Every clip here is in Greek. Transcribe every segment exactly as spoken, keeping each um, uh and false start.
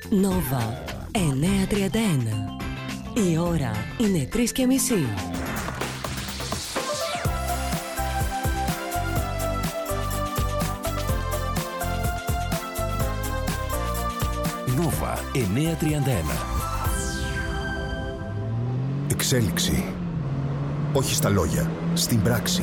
Νόβα εννιά τριάντα ένα. Η ώρα είναι τρεις και μισή. Νόβα εννιά τριάντα ένα. Εξέλιξη. Όχι στα λόγια, στην πράξη.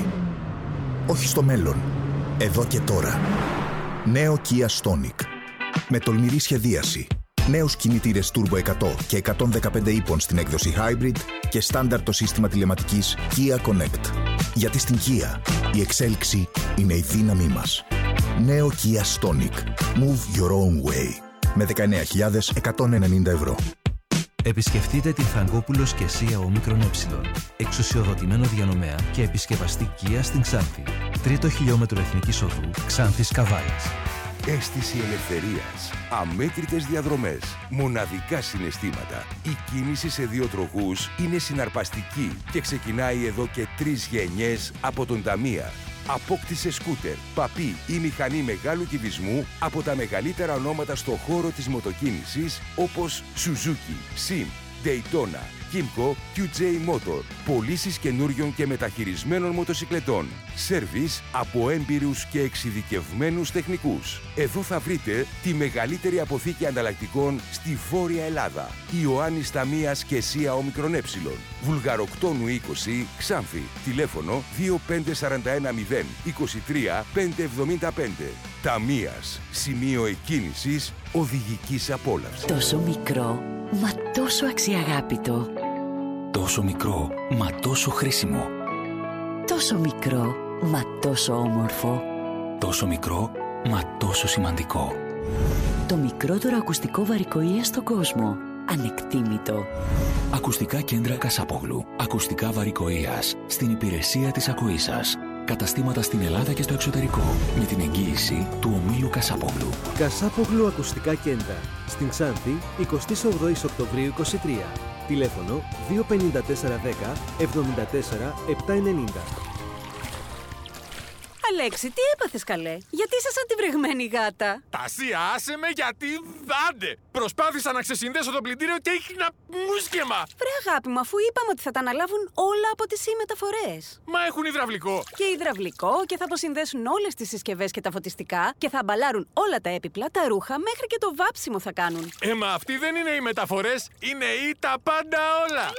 Όχι στο μέλλον, εδώ και τώρα. Νέο Kia Stonic. Με τολμηρή σχεδίαση. Νέους κινητήρες Turbo εκατό και εκατόν δεκαπέντε ύπων στην έκδοση Hybrid και στάνταρ το σύστημα τηλεματικής Kia Connect. Γιατί στην Kia η εξέλιξη είναι η δύναμή μας. Νέο Kia Stonic. Move your own way. Με δεκαεννέα χιλιάδες εκατόν ενενήντα ευρώ. Επισκεφτείτε την Θαγκόπουλος και Σία Όμικρον Ε, εξουσιοδοτημένο διανομέα και επισκευαστή Kia στην Ξάνθη. Τρίτο χιλιόμετρο Εθνικής Οδού, Ξάνθης Καβάλας. Αίσθηση ελευθερίας, αμέτρητες διαδρομές, μοναδικά συναισθήματα. Η κίνηση σε δύο τροχούς είναι συναρπαστική και ξεκινάει εδώ και τρεις γενιές από τον Ταμία. Απόκτησε σκούτερ, παπί ή μηχανή μεγάλου κυβισμού από τα μεγαλύτερα ονόματα στο χώρο της μοτοκίνησης όπως Suzuki, Sim, Daytona, Kymco, κιου τζέι Motor. Πωλήσεις καινούριων και μεταχειρισμένων μοτοσικλετών. Σέρβις από έμπειρους και εξειδικευμένους τεχνικούς. Εδώ θα βρείτε τη μεγαλύτερη αποθήκη ανταλλακτικών στη Βόρεια Ελλάδα. Ιωάννης Ταμίας και Σία Όμικρον Ε. Βουλγαροκτόνου είκοσι, Ξάνθη. Τηλέφωνο δύο πέντε τέσσερα ένα μηδέν είκοσι τρία πεντακόσια εβδομήντα πέντε. Ταμίας. Σημείο εκκίνησης οδηγικής απόλαυσης. Τόσο μικρό, μα τόσο αξιαγάπητο. Τόσο μικρό, μα τόσο χρήσιμο. Τόσο μικρό, μα τόσο όμορφο. Τόσο μικρό, μα τόσο σημαντικό. Το μικρότερο ακουστικό βαρικοΐα στον κόσμο. Ανεκτήμητο. Ακουστικά κέντρα Κασάπογλου. Ακουστικά βαρικοΐας. Στην υπηρεσία της ακοής σας. Καταστήματα στην Ελλάδα και στο εξωτερικό. Με την εγγύηση του ομίλου Κασάπογλου. Κασάπογλου Ακουστικά Κέντρα. Στην Ξάνθη, εικοστή ογδόη Οκτωβρίου είκοσι τρία. Τηλέφωνο δύο πέντε τέσσερα ένα μηδέν εβδομήντα τέσσερα επτακόσια ενενήντα. Αλέξη, τι έπαθες καλέ? Γιατί είσαι σαν τη βρεγμένη γάτα? Τασία, άσε με γιατί δάντε! Προσπάθησα να ξεσυνδέσω το πλυντήριο και έχει ένα μουσκεμα! Βρε αγάπη μου, αφού είπαμε ότι θα τα αναλάβουν όλα από τις e-μεταφορές. Μα έχουν υδραυλικό! Και υδραυλικό και θα αποσυνδέσουν όλες τις συσκευές και τα φωτιστικά και θα αμπαλάρουν όλα τα έπιπλα, τα ρούχα, μέχρι και το βάψιμο θα κάνουν. Ε, μα αυτοί δεν είναι οι μεταφορές, είναι ή τα πάντα όλα!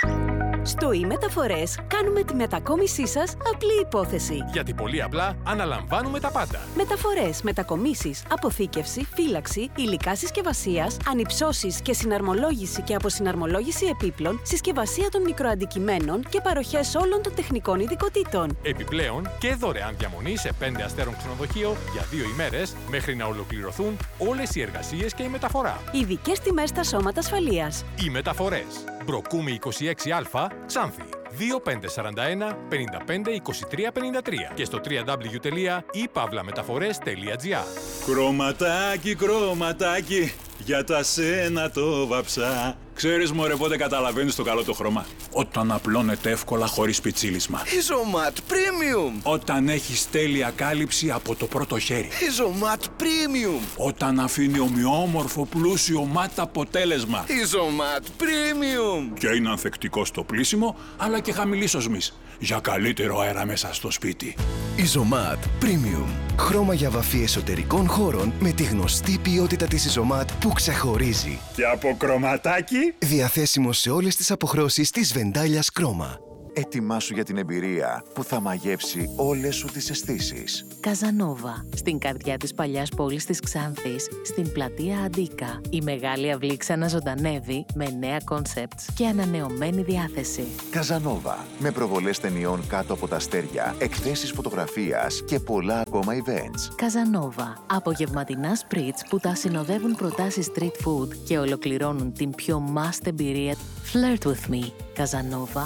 Στο e-μεταφορές κάνουμε τη μετακόμισή σας απλή υπόθεση. Γιατί πολύ απλά αναλαμβάνουμε τα πάντα. Μεταφορές, μετακομίσεις, αποθήκευση, φύλαξη, υλικά συσκευασίας, ανυψώσεις και συναρμολόγηση και αποσυναρμολόγηση επίπλων, συσκευασία των μικροαντικειμένων και παροχές όλων των τεχνικών ειδικοτήτων. Επιπλέον και δωρεάν διαμονή σε πέντε αστέρων ξενοδοχείο για δύο ημέρες μέχρι να ολοκληρωθούν όλες οι εργασίες και η μεταφορά. Ειδικές τιμές στα σώματα ασφαλείας. Οι μεταφορές. Μπροκούμη είκοσι έξι Α, Ξάνθη. δύο πέντε τέσσερα ένα πέντε πέντε είκοσι τρία πενήντα τρία και στο double-u double-u double-u τελεία i pavlametafores τελεία gr. Κρωματάκι, κρωματάκι, για τα σένα το βαψά. Ξέρεις μωρέ πότε καταλαβαίνεις το καλό το χρώμα? Όταν απλώνεται εύκολα χωρίς πιτσίλισμα. Ιζωμάτ Premium. Όταν έχεις τέλεια κάλυψη από το πρώτο χέρι. Ιζωμάτ Premium. Όταν αφήνει ομοιόμορφο πλούσιο ματ αποτέλεσμα. Ιζωμάτ Premium. Και είναι ανθεκτικό στο πλύσιμο αλλά και χαμηλής οσμής. Για καλύτερο αέρα μέσα στο σπίτι. Ιζωμάτ Premium. Χρώμα για βαφή εσωτερικών χώρων με τη γνωστή ποιότητα της Ιζωμάτ που ξεχωρίζει. Και από κρωματάκι. Διαθέσιμο σε όλες τις αποχρώσεις της Βεντάλιας Κρόμα. Ετοιμάσου για την εμπειρία που θα μαγεύσει όλες σου τις αισθήσεις. Καζανόβα, στην καρδιά της παλιάς πόλης της Ξάνθης, στην πλατεία Αντίκα. Η μεγάλη αυλή ξαναζωντανεύει με νέα κόνσεπτς και ανανεωμένη διάθεση. Καζανόβα, με προβολές ταινιών κάτω από τα αστέρια, εκθέσεις φωτογραφίας και πολλά ακόμα events. Καζανόβα, απογευματινά σπριτς που τα συνοδεύουν προτάσεις street food και ολοκληρώνουν την πιο must εμπειρία. Flirt with me, Καζανόβα.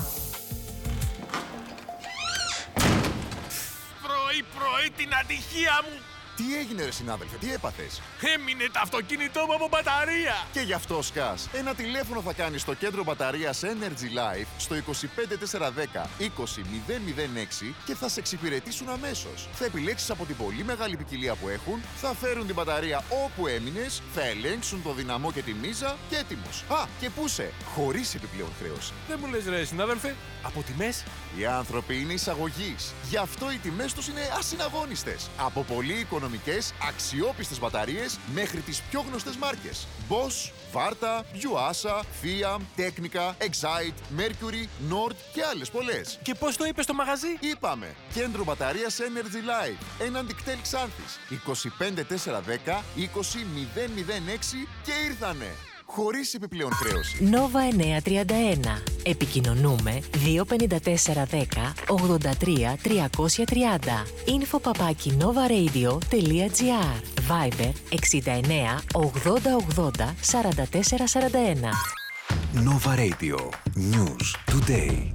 Πρωί-πρωί την ατυχία μου! Τι έγινε ρε συνάδελφε, τι έπαθες? Έμεινε το αυτοκίνητό μου από μπαταρία. Και γι' αυτό σκάς. Ένα τηλέφωνο θα κάνεις στο κέντρο μπαταρίας Energy Life στο είκοσι πέντε τετρακόσια δέκα είκοσι μηδέν μηδέν έξι και θα σε εξυπηρετήσουν αμέσως. Θα επιλέξεις από την πολύ μεγάλη ποικιλία που έχουν, θα φέρουν την μπαταρία όπου έμεινες, θα ελέγξουν το δυναμό και τη μίζα και έτοιμος. Α, και πού σε, χωρίς επιπλέον χρέωση. Δεν μου λες ρε συνάδελφε, από τιμές? Οι άνθρωποι είναι εισαγωγής. Γι' αυτό οι τιμές τους είναι ασυναγώνιστες. Από πολύ οικονομικές, αξιόπιστες μπαταρίες μέχρι τις πιο γνωστές μάρκες. Bosch, Varta, Yuasa, Fiat, Technica, Excite, Mercury, Nord και άλλες πολλές. Και πώς το είπες στο μαγαζί? Είπαμε, κέντρο μπαταρίας Energy Life, έναν δικτέλ Ξάνθης, είκοσι πέντε τετρακόσια δέκα είκοσι μηδέν μηδέν έξι και ήρθανε. Χωρίς επιπλέον χρέωση. Νόβα εννιακόσια τριάντα ένα. Επικοινωνούμε δύο πέντε τέσσερα δέκα ογδόντα τρία τριακόσια τριάντα. Info παπάκι novaradio.gr. Viber εξήντα εννέα ογδόντα ογδόντα σαράντα τέσσερα σαράντα ένα. Nova Radio. News Today.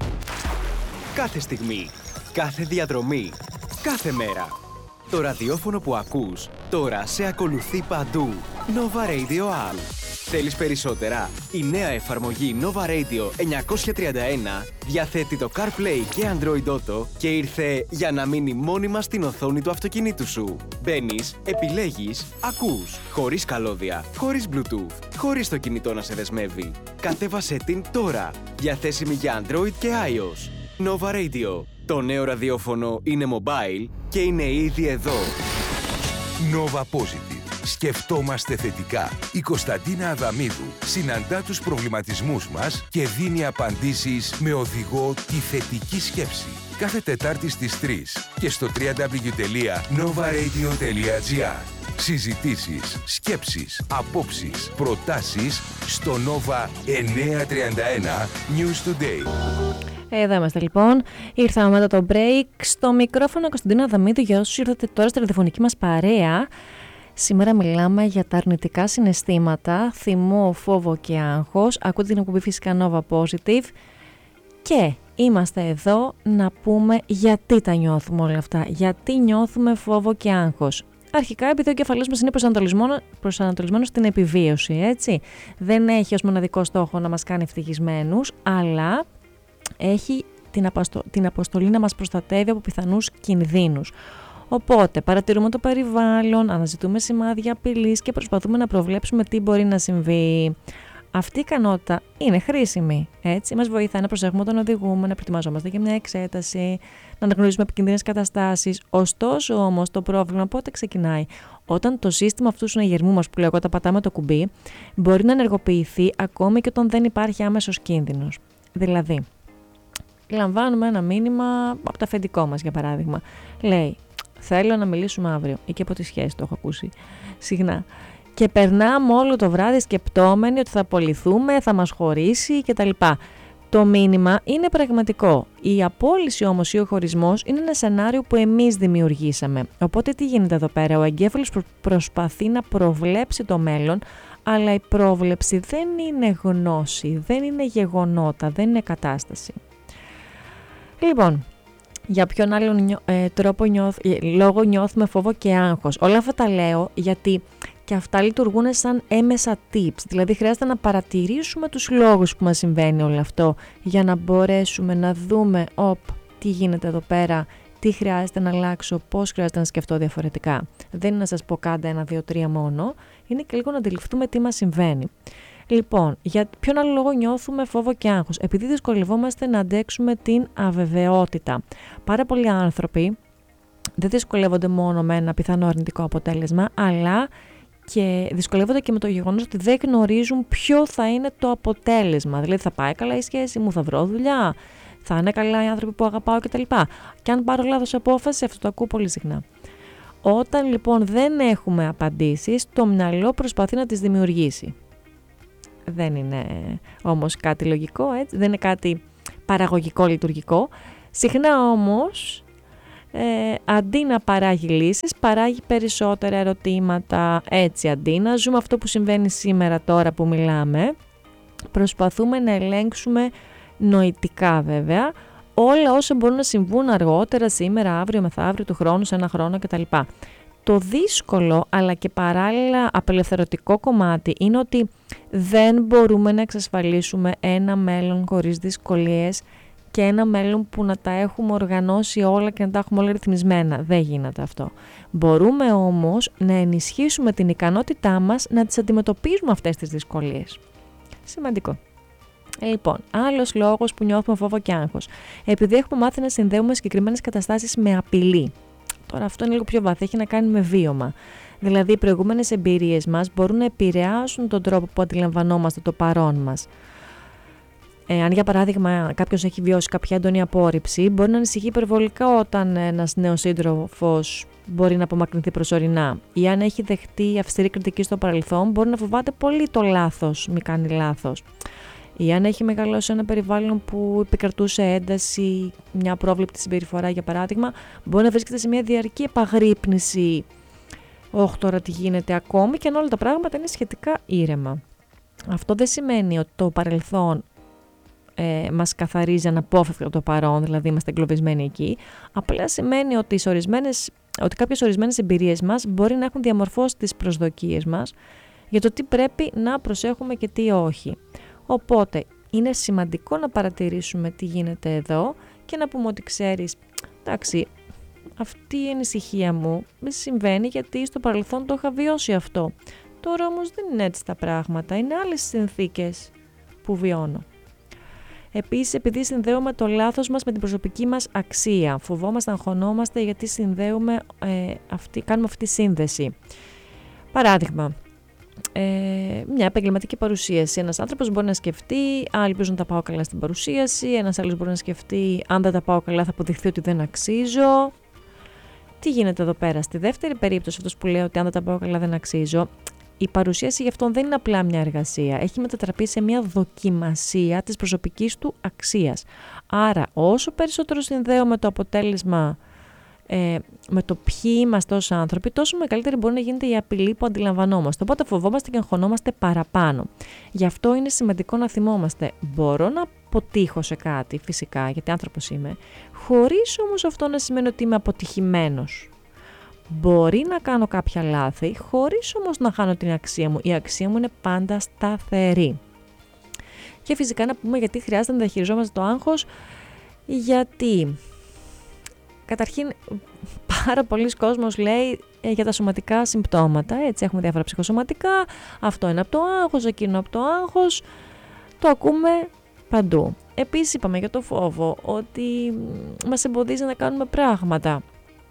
Κάθε στιγμή, κάθε διαδρομή, κάθε μέρα. Το ραδιόφωνο που ακούς τώρα σε ακολουθεί παντού. Nova Radio App. Θέλεις περισσότερα? Η νέα εφαρμογή Nova Radio εννιακόσια τριάντα ένα διαθέτει το CarPlay και Android Auto και ήρθε για να μείνει μόνιμα στην οθόνη του αυτοκινήτου σου. Μπαίνεις, επιλέγεις, ακούς, χωρίς καλώδια, χωρίς Bluetooth, χωρίς το κινητό να σε δεσμεύει. Κατέβασέ την τώρα, διαθέσιμη για Android και iOS. Nova Radio. Το νέο ραδιόφωνο είναι mobile και είναι ήδη εδώ. Nova Positive. Σκεφτόμαστε θετικά. Η Κωνσταντίνα Αδαμίδου συναντά τους προβληματισμούς μας και δίνει απαντήσεις με οδηγό τη θετική σκέψη. Κάθε Τετάρτη στις τρεις και στο double-u double-u double-u τελεία nova radio τελεία gr. Συζητήσεις, σκέψεις, απόψεις, προτάσεις στο Nova εννιακόσια τριάντα ένα News Today. Εδώ είμαστε λοιπόν. Ήρθαμε μετά το break. Στο μικρόφωνο Κωνσταντίνα Αδαμίδου για όσους ήρθατε τώρα στη ραδιοφωνική μας παρέα. Σήμερα μιλάμε για τα αρνητικά συναισθήματα, θυμό, φόβο και άγχος. Ακούτε την εκπομπή φυσικά Nova Positive και είμαστε εδώ να πούμε γιατί τα νιώθουμε όλα αυτά, γιατί νιώθουμε φόβο και άγχος. Αρχικά επειδή ο κεφαλός μας είναι προσανατολισμένο, προσανατολισμένο στην επιβίωση, έτσι. Δεν έχει ως μοναδικό στόχο να μας κάνει ευτυχισμένους, αλλά έχει την, απαστο... την αποστολή να μας προστατεύει από πιθανούς κινδύνους. Οπότε παρατηρούμε το περιβάλλον, αναζητούμε σημάδια απειλής και προσπαθούμε να προβλέψουμε τι μπορεί να συμβεί. Αυτή η ικανότητα είναι χρήσιμη, έτσι, μας βοηθάει να προσέχουμε όταν οδηγούμε, να προετοιμαζόμαστε για μια εξέταση, να αναγνωρίζουμε επικίνδυνες καταστάσεις. Ωστόσο όμως το πρόβλημα πότε ξεκινάει? Όταν το σύστημα αυτού του συναγερμού μας που λέω όταν πατάμε το κουμπί μπορεί να ενεργοποιηθεί ακόμη και όταν δεν υπάρχει άμεσος κίνδυνος. Δηλαδή, λαμβάνουμε ένα μήνυμα από το αφεντικό μας για παράδειγμα. Λέει, θέλω να μιλήσουμε αύριο ή και από τη σχέση το έχω ακούσει συχνά. Και περνάμε όλο το βράδυ σκεπτόμενοι ότι θα απολυθούμε, θα μας χωρίσει κτλ. Το μήνυμα είναι πραγματικό. Η απόλυση όμως ή ο χωρισμός είναι ένα σενάριο που εμείς δημιουργήσαμε. Οπότε τι γίνεται εδώ πέρα? Ο εγκέφαλος προσπαθεί να προβλέψει το μέλλον, αλλά η πρόβλεψη δεν είναι γνώση, δεν είναι γεγονότα, δεν είναι κατάσταση. Λοιπόν, για ποιον άλλον ε, τρόπο νιώθ, ε, λόγο νιώθουμε φόβο και άγχος? Όλα αυτά τα λέω γιατί και αυτά λειτουργούν σαν έμεσα tips. Δηλαδή χρειάζεται να παρατηρήσουμε τους λόγους που μας συμβαίνει όλο αυτό για να μπορέσουμε να δούμε οπ, τι γίνεται εδώ πέρα, τι χρειάζεται να αλλάξω, πώς χρειάζεται να σκεφτώ διαφορετικά. Δεν είναι να σας πω κάντε ένα, δύο, τρία μόνο, είναι και λίγο να αντιληφθούμε τι μας συμβαίνει. Λοιπόν, για ποιον άλλο λόγο νιώθουμε φόβο και άγχος? Επειδή δυσκολευόμαστε να αντέξουμε την αβεβαιότητα. Πάρα πολλοί άνθρωποι δεν δυσκολεύονται μόνο με ένα πιθανό αρνητικό αποτέλεσμα, αλλά και δυσκολεύονται και με το γεγονός ότι δεν γνωρίζουν ποιο θα είναι το αποτέλεσμα. Δηλαδή θα πάει καλά η σχέση μου, θα βρω δουλειά, θα είναι καλά οι άνθρωποι που αγαπάω κτλ. Και αν πάρω λάθος απόφαση, αυτό το ακούω πολύ συχνά. Όταν λοιπόν δεν έχουμε απαντήσεις, το μυαλό προσπαθεί να τις δημιουργήσει. Δεν είναι όμως κάτι λογικό, έτσι, δεν είναι κάτι παραγωγικό, λειτουργικό. Συχνά όμως, ε, αντί να παράγει λύσεις, παράγει περισσότερα ερωτήματα. Έτσι, αντί να ζούμε αυτό που συμβαίνει σήμερα τώρα που μιλάμε, προσπαθούμε να ελέγξουμε νοητικά βέβαια, όλα όσα μπορούν να συμβούν αργότερα, σήμερα, αύριο, μεθαύριο, του χρόνου, σε ένα χρόνο κτλ. Το δύσκολο αλλά και παράλληλα απελευθερωτικό κομμάτι είναι ότι δεν μπορούμε να εξασφαλίσουμε ένα μέλλον χωρίς δυσκολίες και ένα μέλλον που να τα έχουμε οργανώσει όλα και να τα έχουμε όλα ρυθμισμένα. Δεν γίνεται αυτό. Μπορούμε όμως να ενισχύσουμε την ικανότητά μας να τις αντιμετωπίζουμε αυτές τις δυσκολίες. Σημαντικό. Λοιπόν, άλλος λόγος που νιώθουμε φόβο και άγχος. Επειδή έχουμε μάθει να συνδέουμε συγκεκριμένες καταστάσεις με απειλή. Τώρα αυτό είναι λίγο πιο βαθύ, έχει να κάνει με βίωμα. Δηλαδή οι προηγούμενες εμπειρίες μας μπορούν να επηρεάσουν τον τρόπο που αντιλαμβανόμαστε το παρόν μας. Ε, αν για παράδειγμα κάποιος έχει βιώσει κάποια έντονη απόρριψη, μπορεί να ανησυχεί υπερβολικά όταν ένας νέος σύντροφος μπορεί να απομακρυνθεί προσωρινά. Ή αν έχει δεχτεί αυστηρή κριτική στο παρελθόν, μπορεί να φοβάται πολύ το λάθος, μη κάνει λάθος. Ή αν έχει μεγαλώσει ένα περιβάλλον που επικρατούσε ένταση, μια απρόβλεπτη συμπεριφορά για παράδειγμα, μπορεί να βρίσκεται σε μια διαρκή επαγρύπνηση. Όχι τώρα τι γίνεται ακόμη, και αν όλα τα πράγματα είναι σχετικά ήρεμα. Αυτό δεν σημαίνει ότι το παρελθόν ε, μας καθαρίζει αναπόφευκτα το παρόν, δηλαδή είμαστε εγκλωβισμένοι εκεί. Απλά σημαίνει ότι, ορισμένες, ότι κάποιες ορισμένες εμπειρίες μας μπορεί να έχουν διαμορφώσει τις προσδοκίες μας για το τι πρέπει να προσέχουμε και τι όχι. Οπότε είναι σημαντικό να παρατηρήσουμε τι γίνεται εδώ και να πούμε ότι ξέρεις, εντάξει, αυτή η ανησυχία μου δεν συμβαίνει γιατί στο παρελθόν το είχα βιώσει αυτό. Τώρα όμως δεν είναι έτσι τα πράγματα, είναι άλλες συνθήκες που βιώνω. Επίσης, επειδή συνδέουμε το λάθος μας με την προσωπική μας αξία, φοβόμαστε, αγχωνόμαστε γιατί συνδέουμε, ε, αυτή, κάνουμε αυτή τη σύνδεση. Παράδειγμα, ε, μια επαγγελματική παρουσίαση. Ένας άνθρωπος μπορεί να σκεφτεί, α, ελπίζω να τα πάω καλά στην παρουσίαση. Ένας άλλος μπορεί να σκεφτεί, αν δεν τα πάω καλά θα αποδειχθεί ότι δεν αξίζω. Τι γίνεται εδώ πέρα? Στη δεύτερη περίπτωση, αυτός που λέει ότι αν δεν τα πάω καλά δεν αξίζω, η παρουσίαση γι' αυτόν δεν είναι απλά μια εργασία. Έχει μετατραπεί σε μια δοκιμασία της προσωπικής του αξίας. Άρα, όσο περισσότερο συνδέουμε το αποτέλεσμα ε, με το ποιοι είμαστε ως άνθρωποι, τόσο μεγαλύτερη μπορεί να γίνεται η απειλή που αντιλαμβανόμαστε. Οπότε φοβόμαστε και αγχωνόμαστε παραπάνω. Γι' αυτό είναι σημαντικό να θυμόμαστε. Μπορώ να αποτύχω σε κάτι, φυσικά, γιατί άνθρωπος είμαι, χωρίς όμως αυτό να σημαίνει ότι είμαι αποτυχημένος. Μπορεί να κάνω κάποια λάθη, χωρίς όμως να χάνω την αξία μου. Η αξία μου είναι πάντα σταθερή. Και φυσικά να πούμε γιατί χρειάζεται να διαχειριζόμαστε το άγχος, γιατί καταρχήν πάρα πολλοί κόσμος λέει ε, για τα σωματικά συμπτώματα, έτσι έχουμε διάφορα ψυχοσωματικά, αυτό είναι από το άγχος, εκείνο από το άγχος, το ακούμε παντού. Επίσης είπαμε για το φόβο, ότι μας εμποδίζει να κάνουμε πράγματα.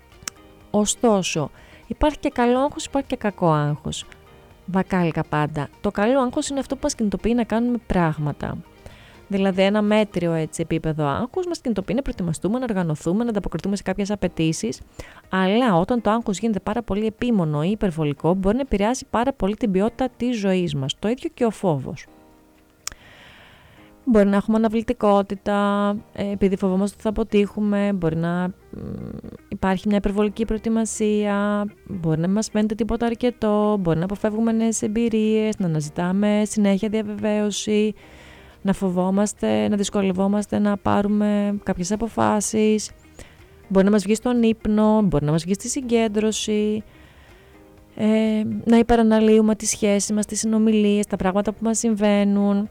Ωστόσο, υπάρχει και καλό άγχος, υπάρχει και κακό άγχος. Βακάλικα πάντα. Το καλό άγχος είναι αυτό που μας κινητοποιεί να κάνουμε πράγματα. Δηλαδή, ένα μέτριο έτσι, επίπεδο άγχους μας κινητοποιεί να προετοιμαστούμε, να οργανωθούμε, να ανταποκριθούμε σε κάποιες απαιτήσεις. Αλλά όταν το άγχος γίνεται πάρα πολύ επίμονο ή υπερβολικό, μπορεί να επηρεάσει πάρα πολύ την ποιότητα της ζωής μας. Το ίδιο και ο φόβος. Μπορεί να έχουμε αναβλητικότητα, επειδή φοβόμαστε ότι θα αποτύχουμε, μπορεί να υπάρχει μια υπερβολική προετοιμασία, μπορεί να μην μας φαίνεται τίποτα αρκετό, μπορεί να αποφεύγουμε νέες εμπειρίες, να αναζητάμε συνέχεια διαβεβαίωση, να φοβόμαστε, να δυσκολευόμαστε να πάρουμε κάποιες αποφάσεις, μπορεί να μας βγει στον ύπνο, μπορεί να μας βγει στη συγκέντρωση, ε, να υπεραναλύουμε τις σχέσεις μας, τις συνομιλίες, τα πράγματα που μας συμβαίνουν.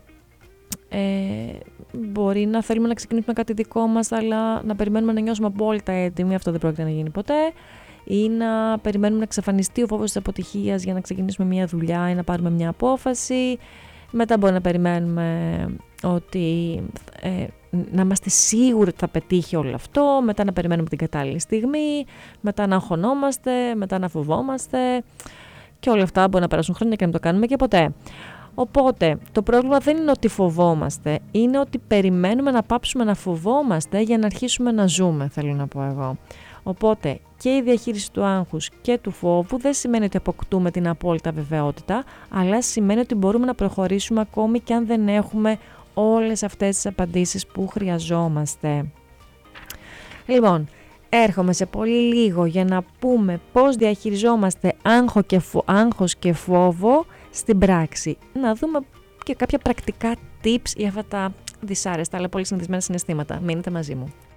Ε, μπορεί να θέλουμε να ξεκινήσουμε κάτι δικό μας, αλλά να περιμένουμε να νιώσουμε απόλυτα έτοιμοι, αυτό δεν πρόκειται να γίνει ποτέ, ή να περιμένουμε να εξαφανιστεί ο φόβος της αποτυχίας για να ξεκινήσουμε μια δουλειά ή να πάρουμε μια απόφαση. Μετά μπορεί να περιμένουμε ότι ε, να είμαστε σίγουροι ότι θα πετύχει όλο αυτό, μετά να περιμένουμε την κατάλληλη στιγμή, μετά να αγχωνόμαστε, μετά να φοβόμαστε, και όλα αυτά μπορεί να περάσουν χρόνια και να το κάνουμε και ποτέ. Οπότε, το πρόβλημα δεν είναι ότι φοβόμαστε, είναι ότι περιμένουμε να πάψουμε να φοβόμαστε για να αρχίσουμε να ζούμε, θέλω να πω εγώ. Οπότε, και η διαχείριση του άγχους και του φόβου δεν σημαίνει ότι αποκτούμε την απόλυτα βεβαιότητα, αλλά σημαίνει ότι μπορούμε να προχωρήσουμε ακόμη και αν δεν έχουμε όλες αυτές τις απαντήσεις που χρειαζόμαστε. Λοιπόν, έρχομαι σε πολύ λίγο για να πούμε πώς διαχειριζόμαστε άγχο και φο... άγχος και φόβο στην πράξη. Να δούμε και κάποια πρακτικά tips για αυτά τα δυσάρεστα αλλά πολύ συνηθισμένα συναισθήματα. Μείνετε μαζί μου.